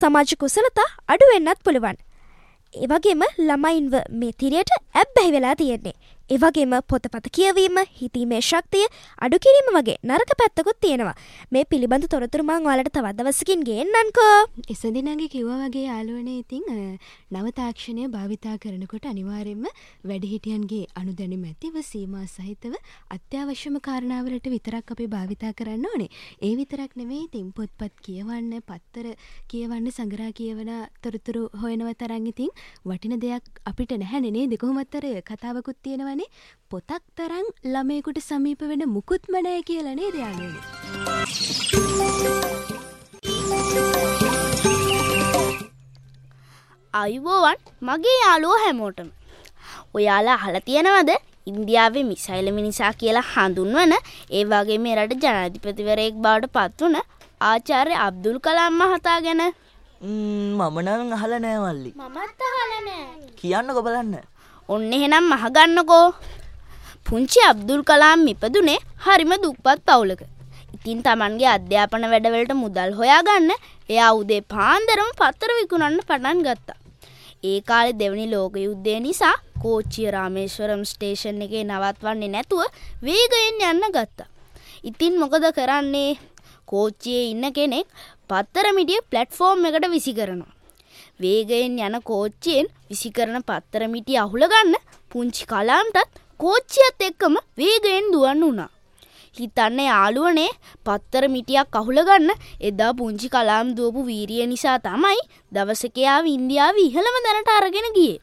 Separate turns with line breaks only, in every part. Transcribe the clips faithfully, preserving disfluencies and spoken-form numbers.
සමාජ කුසලතා අඩු වෙන්නත් පුළුවන්. ඒ වගේම ළමයින්ව මේ තිරයට ඇබ්බැහි වෙලා තියෙන්නේ. ඒ වගේම පොතපත කියවීම, හිතීමේ ශක්තිය අඩු කිරීම වගේ නරක පැත්තකුත් තියෙනවා. මේ පිළිබඳ තොරතුරු මම ඔයාලට තවත් දවසකින් ගේන්නම්කෝ.
එසදිනගේ කිව්වා වගේ යාළුවනේ ඉතින් නව තාක්ෂණය භාවිතා කරනකොට අනිවාර්යයෙන්ම වැඩිහිටියන්ගේ අනුදැනුම ඇතිව සීමා සහිතව අත්‍යවශ්‍යම කාරණාවලට විතරක් අපි භාවිතා කරන්න ඕනේ. ඒ විතරක් නෙමෙයි ඉතින් පොත්පත් කියවන්න, පත්තර කියවන්න, සංග්‍රහ කියවන තොරතුරු හොයනව තරම් ඉතින් වටින දෙයක් අපිට නැහැනේ නේද? කොහොමත් අර කතාවකුත් තියෙනවනේ පොතක් තරම් ළමයෙකුට සමීප වෙන මුකුත්ම නැහැ කියලා නේද යාළුවනේ?
අයුබෝවන් මගේ යාළුවෝ හැමෝටම. ඔයාලා අහලා තියෙනවද ඉන්දියාවේ මිසයිල් මිනිසා කියලා හඳුන්වන ඒ වගේ මේ රට ජනාධිපතිවරයෙක් බවට පත් වුණ ආචාර්ය අබ්දුල් කලාම් මහතා ගැන?
මම නම් අහලා නෑ මල්ලි.
මමත් අහලා නෑ.
කියන්නකෝ බලන්න.
ඔන්න එහෙනම් අහගන්නකෝ. පුංචි අබ්දුල් කලාම් ඉපදුනේ හරිම දුප්පත් පවුලක. ඉතින් Tamanගේ අධ්‍යාපන වැඩවලට මුදල් හොයාගන්න එයා උදේ පාන්දරම පත්තර විකුණන්න පටන් ගත්තා. ඒ කාලේ දෙවනි ලෝක යුද්ධය නිසා කෝච්චිය රාමේශ්වරම් ස්ටේෂන් එකේ නවත්වන්නේ නැතුව වේගයෙන් යන්න ගත්තා. ඉතින් මොකද කරන්නේ? කෝච්චියේ ඉන්න කෙනෙක් පත්තර මිටිය ප්ලැට්ෆෝම් එකට විසි කරනවා. වේගයෙන් යන කෝච්චියෙන් විසි කරන පත්තර මිටිය අහුල ගන්න පුංචි කලාම්ටත් කෝච්චියත් එක්කම වේගයෙන් දුවන්න උනා. හිතන්න යාළුවනේ පත්තර මිටියක් අහුල ගන්න එදා පුංචි කලාම් දුවපු වීරිය නිසා තමයි දවසක යාව ඉන්දියාවේ ඉහළම දැනට අරගෙන ගියේ.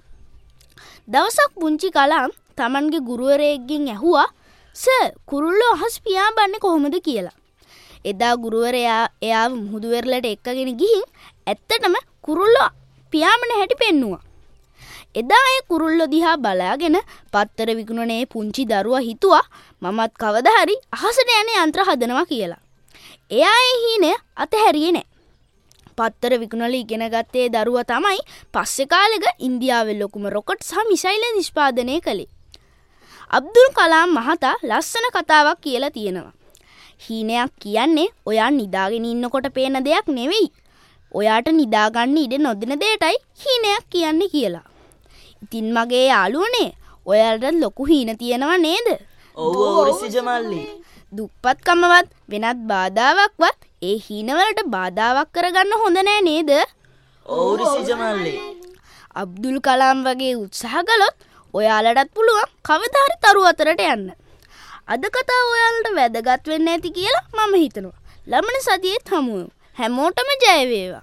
දවසක් පුංචි කලාම් Tamanගේ ගුරුවරයෙක්ගෙන් ඇහුවා "සර්, කුරුල්ලෝ අහස් පියාඹන්නේ කොහොමද කියලා?" එදා ගුරුවරයා එයාව මුහුදු වෙරළට එක්කගෙන ගිහින් ඇත්තටම කුරුල්ලෝ පියාඹන හැටි පෙන්නුවා. එදා ඒ කුරුල්ලෝ දිහා බලාගෙන පත්තර විකුණනේ පුංචි දරුවා හිතුවා මමත් කවදා හරි අහසට යන යන්ත්‍ර හදනවා කියලා. එයා ඒ හීනය අතහැරියේ නැහැ. පත්තර විකුණලා ඉගෙන ගත්තේ දරුවා තමයි පස්සේ කාලෙක ඉන්දියාවේ ලොකුම රොකට් සහ මිසයිල් නිෂ්පාදනය කළේ. අබ්දුල් කලාම් මහතා ලස්සන කතාවක් කියලා තියෙනවා. හීනයක් කියන්නේ ඔයා නිදාගෙන ඉන්නකොට පේන දෙයක් නෙවෙයි. ඔයාට නිදාගන්න ඉඩ නොදෙන දෙයටයි හීනයක් කියන්නේ කියලා. ඉතින් මගේ යාළුවනේ ඔයාලට ලොකු හීන තියෙනව නේද?
ඔව් ඔව් රිසිජ මල්ලි.
දුප්පත්කමවත් වෙනත් බාධාවක්වත් ඒ හීනවලට බාධාවක් කරගන්න හොඳ නෑ නේද?
ඔව් රිසිජ මල්ලි.
අබ්දුල් කලාම් වගේ උත්සාහ කළොත් ඔයාලටත් පුළුවන් කවදා හරි තරු අතරට යන්න. අද කතාව ඔයාලට වැදගත් වෙන්න ඇති කියලා මම හිතනවා. ළමන සතියේත් හමු වෙමු. හැමෝටම ජය වේවා.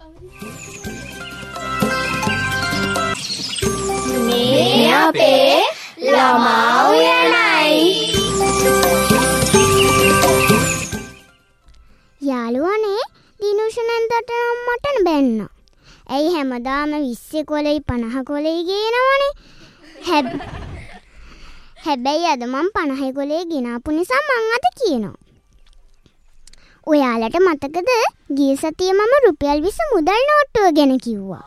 මේ අපේ ළමා උයනයි.
යාළුවනේ දිනුෂනන්තට මටන බැන්න. ඇයි හැමදාම විස්සේ කොලෙයි පනහ කොලෙයි ගේනවනේ? හැබ හැබැයි අද මම පනහ කොලේ ගෙනාපු නිසා මං අද කියනවා. ඔයාලට මතකද ගිය සතියේ මම රුපියල් විස්ස මුදල් නෝට්ටුව ගැන කිව්වා.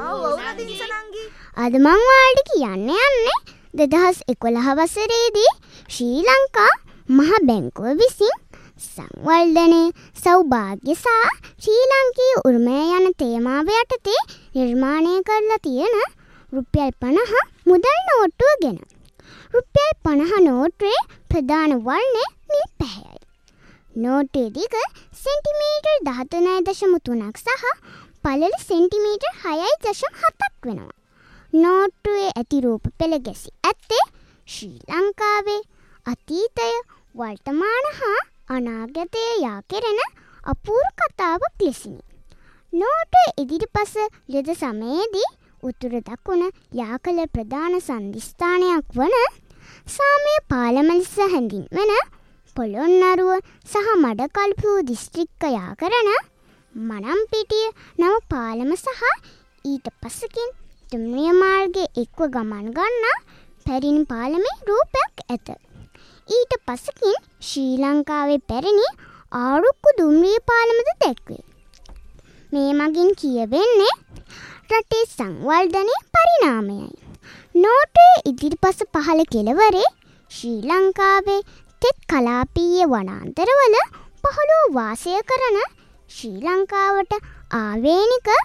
අද මං ඔයාලට කියන්න යන්නේ දෙදහස් එකොළහ වසරේදී ශ්‍රී ලංකා මහ බැංකුව විසින් සංවර්ධනය, සෞභාග්‍ය සහ ශ්‍රී ලාංකීය උරුමය යන තේමාව යටතේ නිර්මාණය කරලා තියෙන රුපියල් පනහ මුදල් නෝට්ටුව ගැන. රුපියල් පනහ නෝට්ටුවේ ප්‍රධාන වර්ණය නිල් පැහැයයි. නෝට්ටුවේ දිග සෙන්ටිමීටර් දහතුනයි දශම තුනක් සහ පළල සෙන්ටිමීටර් හයයි දශම හතක් වෙනවා. නෝට්ටුවේ ඇති රූප පෙළ ගැසී ඇත්තේ ශ්‍රී ලංකාවේ අතීතය, වර්තමාන හා අනාගතය යා කෙරෙන අපූර්ව කතාවක් ලෙසිනි. නෝට්ටුවේ ඉදිරිපස ලෙද සමයේදී උතුරු දකුණ යා කළ ප්‍රධාන සන්ධිස්ථානයක් වන සාමය පාලම ලෙස හැඳින්වෙන පොළොන්නරුව සහ මඩකල්පු දිස්ත්‍රික්ක යා කරන මනම්පිටිය නව පාලම සහ ඊට පසකින් දුම්රිය මාර්ගයේ එක්ව ගමන් ගන්නා පැරිණි පාලමේ රූපයක් ඇත. ඊට පසකින් ශ්‍රී ලංකාවේ පැරණි ආරුක්කු දුම්රිය පාලමද දැක්වේ. මේ මගින් කියවෙන්නේ රටේ සංවර්ධනයේ පරිණාමයයි. නෝට්ටුවේ ඉදිරිපස පහළ කෙළවරේ ශ්‍රී ලංකාවේ තෙත් කලාපීය වනාන්තරවල පහළව වාසය කරන ශ්‍රී ලංකාවට ආවේනික